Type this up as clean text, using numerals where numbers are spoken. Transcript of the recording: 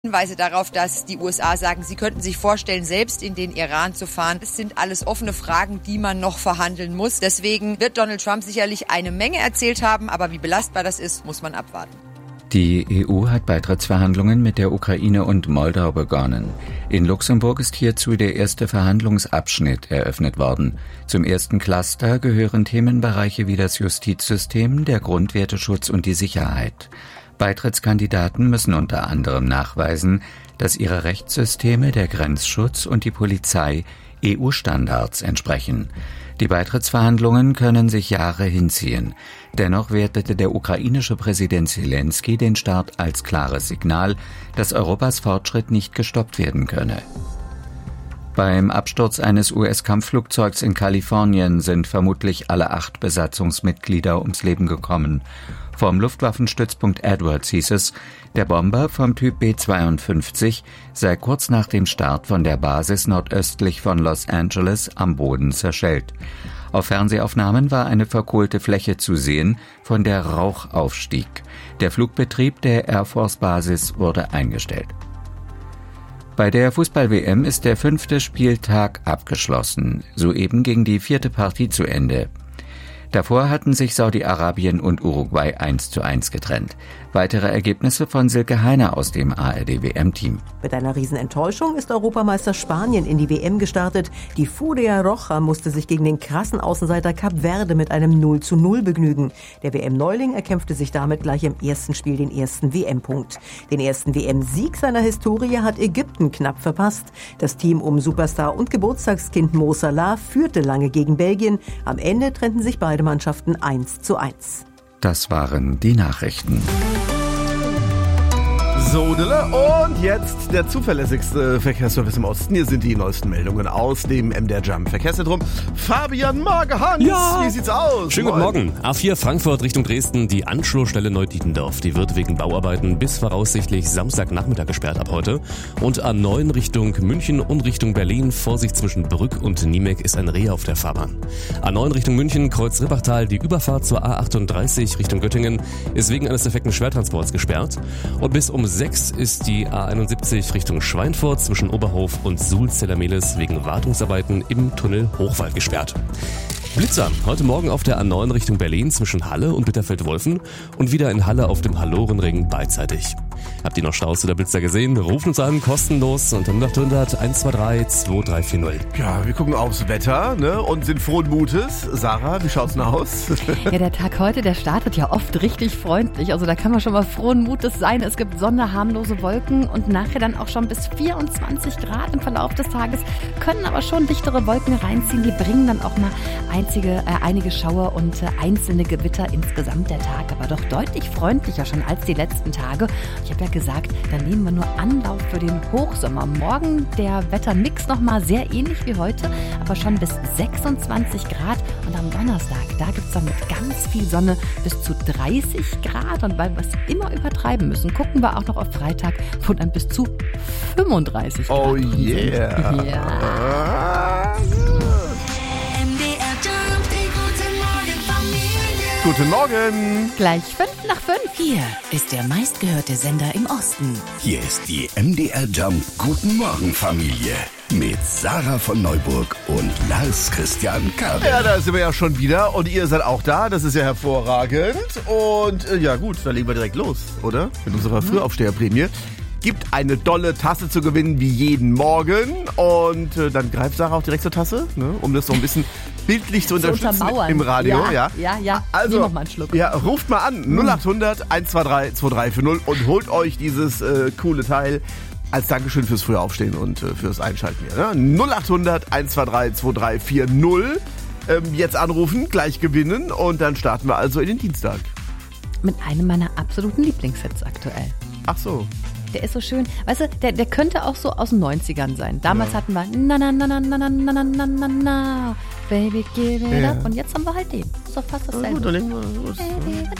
Hinweise darauf, dass die USA sagen, sie könnten sich vorstellen, selbst in den Iran zu fahren. Das sind alles offene Fragen, die man noch verhandeln muss. Deswegen wird Donald Trump sicherlich eine Menge erzählt haben, aber wie belastbar das ist, muss man abwarten. Die EU hat Beitrittsverhandlungen mit der Ukraine und Moldau begonnen. In Luxemburg ist hierzu der erste Verhandlungsabschnitt eröffnet worden. Zum ersten Cluster gehören Themenbereiche wie das Justizsystem, der Grundwerteschutz und die Sicherheit. Beitrittskandidaten müssen unter anderem nachweisen, dass ihre Rechtssysteme, der Grenzschutz und die Polizei EU-Standards entsprechen. Die Beitrittsverhandlungen können sich Jahre hinziehen. Dennoch wertete der ukrainische Präsident Zelensky den Start als klares Signal, dass Europas Fortschritt nicht gestoppt werden könne. Beim Absturz eines US-Kampfflugzeugs in Kalifornien sind vermutlich alle 8 Besatzungsmitglieder ums Leben gekommen. Vom Luftwaffenstützpunkt Edwards hieß es, der Bomber vom Typ B-52 sei kurz nach dem Start von der Basis nordöstlich von Los Angeles am Boden zerschellt. Auf Fernsehaufnahmen war eine verkohlte Fläche zu sehen, von der Rauch aufstieg. Der Flugbetrieb der Air Force Basis wurde eingestellt. Bei der Fußball-WM ist der 5. Spieltag abgeschlossen. Soeben ging die 4. Partie zu Ende. Davor hatten sich Saudi-Arabien und Uruguay 1:1 getrennt. Weitere Ergebnisse von Silke Heiner aus dem ARD-WM-Team. Mit einer Riesenenttäuschung ist Europameister Spanien in die WM gestartet. Die Furia Roja musste sich gegen den krassen Außenseiter Kap Verde mit einem 0:0 begnügen. Der WM-Neuling erkämpfte sich damit gleich im ersten Spiel den ersten WM-Punkt. Den ersten WM-Sieg seiner Historie hat Ägypten knapp verpasst. Das Team um Superstar und Geburtstagskind Mo Salah führte lange gegen Belgien. Am Ende trennten sich beide Mannschaften 1:1. Das waren die Nachrichten. So, und jetzt der zuverlässigste Verkehrsservice im Osten. Hier sind die neuesten Meldungen aus dem MDR Jump Verkehrszentrum. Fabian Magerhans, wie sieht's aus? Schönen guten Morgen. A4 Frankfurt Richtung Dresden, die Anschlussstelle Neudietendorf. Die wird wegen Bauarbeiten bis voraussichtlich Samstagnachmittag gesperrt ab heute. Und A9 Richtung München und Richtung Berlin. Vorsicht zwischen Brück und Niemek ist ein Reh auf der Fahrbahn. A9 Richtung München, Kreuz Rippachtal, die Überfahrt zur A38 Richtung Göttingen ist wegen eines defekten Schwertransports gesperrt. Und bis um 6 ist die A71 Richtung Schweinfurt zwischen Oberhof und Sulz-Zellermehlis wegen Wartungsarbeiten im Tunnel Hochwald gesperrt. Blitzer, heute Morgen auf der A9 Richtung Berlin zwischen Halle und Bitterfeld-Wolfen und wieder in Halle auf dem Hallorenring beidseitig. Habt ihr noch Staus oder Blitzer gesehen? Ruft uns an, kostenlos unter 0800 123 2340. Ja, wir gucken aufs Wetter, ne, und sind frohen Mutes. Sarah, wie schaut's denn aus? Ja, der Tag heute, der startet ja oft richtig freundlich. Also da kann man schon mal frohen Mutes sein. Es gibt Sonne, harmlose Wolken und nachher dann auch schon bis 24 Grad im Verlauf des Tages. Können aber schon dichtere Wolken reinziehen. Die bringen dann auch mal einige Schauer und einzelne Gewitter insgesamt der Tag. Aber doch deutlich freundlicher schon als die letzten Tage. Ich habe ja gesagt, dann nehmen wir nur Anlauf für den Hochsommer. Morgen der Wettermix nochmal sehr ähnlich wie heute, aber schon bis 26 Grad. Und am Donnerstag, da gibt es dann mit ganz viel Sonne bis zu 30 Grad. Und weil wir es immer übertreiben müssen, gucken wir auch noch auf Freitag, wo dann bis zu 35 Grad Oh yeah. sind. Ja. Guten Morgen. Gleich 5:05. Hier ist der meistgehörte Sender im Osten. Hier ist die MDR Jump Guten Morgen Familie mit Sarah von Neuburg und Lars Christian Kabel. Ja, da sind wir ja schon wieder und ihr seid auch da, das ist ja hervorragend. Und ja gut, dann legen wir direkt los, oder? Mit unserer Frühaufsteherprämie. Gibt eine dolle Tasse zu gewinnen wie jeden Morgen und dann greift Sarah auch direkt zur Tasse, ne, um das so ein bisschen bildlich zu unterstützen im Radio. Ja. Also, noch mal einen Schluck. Ja, ruft mal an 0800 123 2340 und holt euch dieses coole Teil als Dankeschön fürs frühe Aufstehen und fürs Einschalten hier. Ne? 0800 123 2340 jetzt anrufen, gleich gewinnen und dann starten wir also in den Dienstag. Mit einem meiner absoluten Lieblingshits aktuell. Ach so. Der ist so schön. Weißt du, der könnte auch so aus den 90ern sein. Damals hatten wir na na na na na na na na na na Baby give it up. Und jetzt haben wir halt den. Ist doch fast dasselbe. Gut, dann legen wir los. Baby,